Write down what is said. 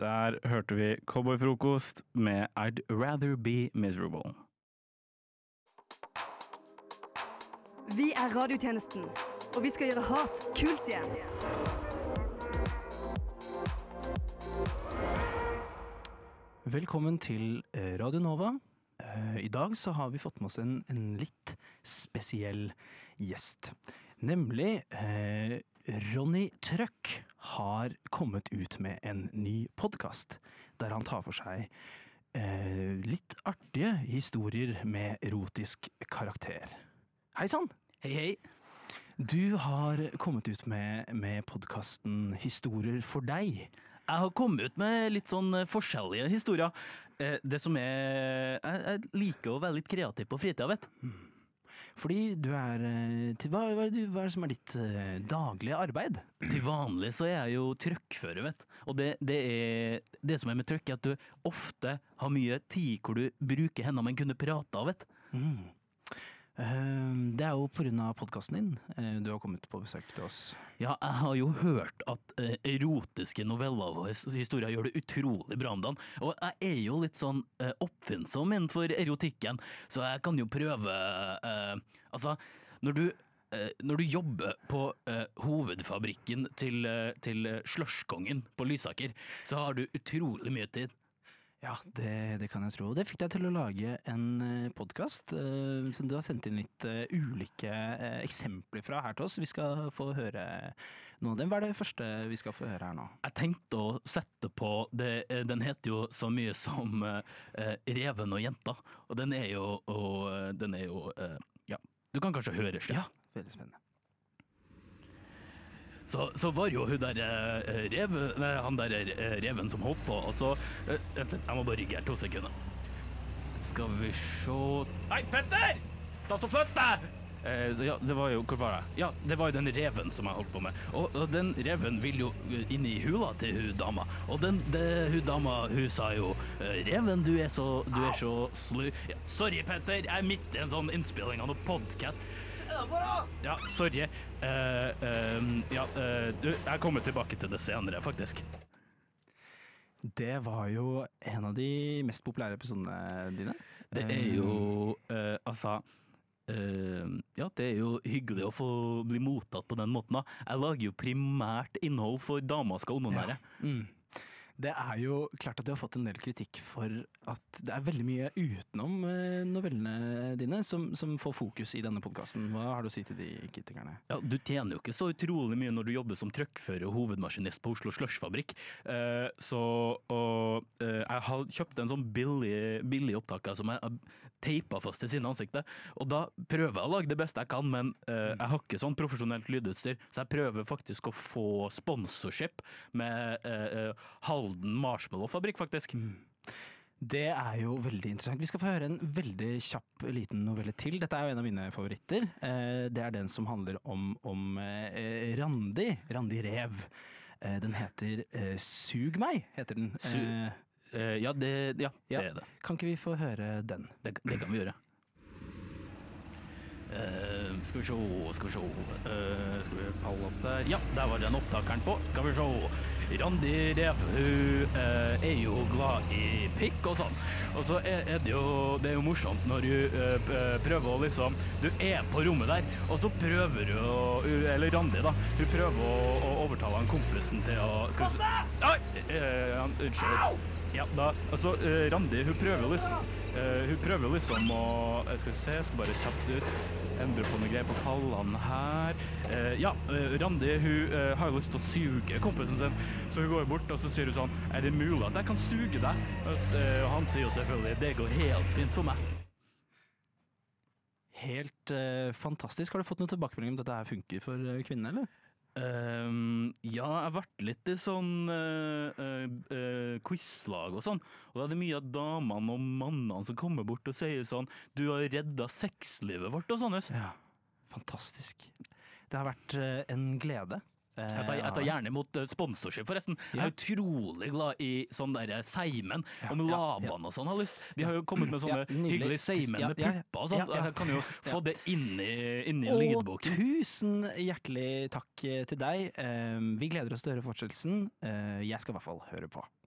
Der hørte vi Cowboyfrokost med I'd Rather Be Miserable. Vi er radiotjenesten, og vi skal gjøre hat kult igjen. Velkommen til Radio Nova. I dag så har vi fått med oss en litt spesiell gjest. Nemlig Ronny Trøkk har kommet ut med en ny podcast der han tar for seg litt artige historier med erotisk karakter. Hei sann! Hei, hei. Du har kommet ut med podcasten Historier for deg. Jeg har kommet ut med litt sånn forskjellige historier. Det som jeg liker å være litt kreativ på fritida, vet. Fordi du hva er det som er ditt daglige arbeid? Til vanlig så er jeg jo trøkkfører, vet. Og det som er med trøkk er at du ofte har mye tid hvor du bruker hendene, men kunne prate av, vet. Det er jo på grunn av podcasten din du har kommet på besøk til oss. Ja, jeg har jo hørt at erotiske noveller og historier gjør det utrolig bra om dagen. Og jeg er jo litt sånn oppfinnsom innenfor erotikken, så jeg kan jo prøve altså, når du jobber på hovedfabrikken til Slushkongen på Lysaker, så har du utrolig mye tid. Ja, det kan jeg tro. Det fikk deg til å lage en podcast som du har sendt inn litt ulike eksempler fra her til oss. Vi skal få høre noen av dem. Hva er det første vi skal få høre her nå? Jeg tenkte å sette på, den heter jo så mye som Reven og jenta, og den er jo, ja, du kan kanskje høre slik. Ja, veldig spennende. Så var jo hun der han der reven som holdt på, og så jeg må bare rygge her 2 sekunder. Skal vi se. Hei, Petter! Ta så flytt deg! Ja, det var jo, hvor var det? Ja, det var jo den reven som jeg holdt på med. Og den reven vil jo inn i hula til hun dama. Og hun dama, hun sa jo, reven, du er så slu. Ja, sorry, Petter, jeg er midt i en sånn innspilling av noen podcast. Ja, sorry. Jeg er kommet tilbake til det senere, faktisk. Det var jo en av de mest populære episodene dine. Det er jo, ja, det er jo hyggelig å få bli mottatt på den måten da. Jeg lager jo primært innhold for damer skal onanere. Ja. Det er jo klart at du har fått en del kritikk for at det er veldig mye utenom novellene dine som får fokus i denne podcasten. Hva har du å si til de kritikerne? Ja, du tjener jo ikke så utrolig mye når du jobber som trøkkfører og hovedmaskinist på Oslo Slushfabrikk. Jeg har kjøpt en sånn billig opptaker som jeg teipet fast til sine ansikter. Og da prøver jeg å lage det beste jeg kan, men jeg har ikke sånn profesjonelt lydutstyr, så jeg prøver faktisk å få sponsorship med Halden Marshmallow-fabrikk, faktisk. Det er jo veldig interessant. Vi skal få høre en veldig kjapp liten novelle til. Dette er jo en av mine favoritter. Det er den som handler om Randi Rev. Den heter Sug meg, heter den. Ja, det er det. Kan ikke vi få høre den? Det kan vi gjøre. Skal vi se skal vi palle opp der. Ja, der var den opptakeren på. Skal vi se. Randi Rev, hun er jo glad i pikk og sånn. Og så er det er jo morsomt når du prøver å liksom, du er på rommet der, og så prøver du eller Randi da, hun prøver å overtale han kompisen til å unnskyld. Ja, da, altså Randi, hun prøver liksom å, jeg skal bare kjapt endre på noe greier på pallene her. Ja, Randi, hun har jo lyst til å suge kompisen sin, så hun går bort og så sier hun sånn, er det mulig at jeg kan suge deg? Og han sier jo selvfølgelig, det går helt fint for meg. Helt fantastisk. Har du fått noen tilbakemelding om dette her funker for kvinner, eller? Ja, jeg har vært litt i sånn quizlag og sånn, og da er det mye av damene og mannene som kommer bort og sier sånn, du har reddet sexlivet vårt og sånne. Ja, fantastisk. Det har vært en glede. Jeg tar gjerne imot sponsorship forresten. Jeg er utrolig glad i sånn der Seimen og Laban og sånn har lyst. De har jo kommet med sånne hyggelige Seimen med pupper og sånn. Jeg kan jo få det inn i lydboken. Og tusen hjertelig takk til deg. Vi gleder oss til å høre fortsettelsen. Jeg skal i hvert fall høre på.